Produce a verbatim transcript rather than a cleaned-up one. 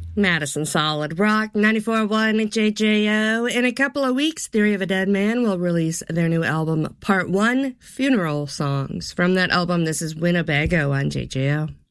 Madison Solid Rock, ninety-four point one J J O. In a couple of weeks, Theory of a Dead Man will release their new album, Part one, Funeral Songs. From that album, this is Winnebago on J J O.